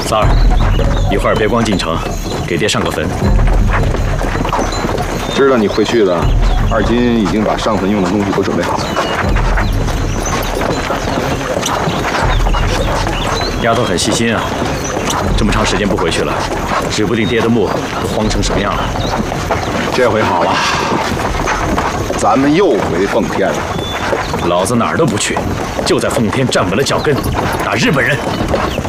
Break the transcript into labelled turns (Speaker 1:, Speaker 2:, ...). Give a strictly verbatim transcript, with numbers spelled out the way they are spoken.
Speaker 1: 三儿，一会儿别光进城，给爹上个坟。
Speaker 2: 知道你会去的，二金已经把上坟用的东西都准备好了。
Speaker 1: 丫头很细心啊，这么长时间不回去了，指不定爹的墓都荒成什么样了。
Speaker 2: 这回好了，咱们又回奉天了。
Speaker 1: 老子哪儿都不去，就在奉天站稳了脚跟，打日本人。